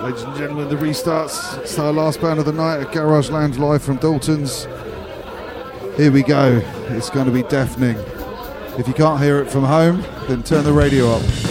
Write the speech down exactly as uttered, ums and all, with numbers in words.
Ladies and gentlemen, the restarts. It's our last band of the night at Garage Lounge live from Dalton's. Here we go. It's going to be deafening. If you can't hear it from home, then turn the radio up.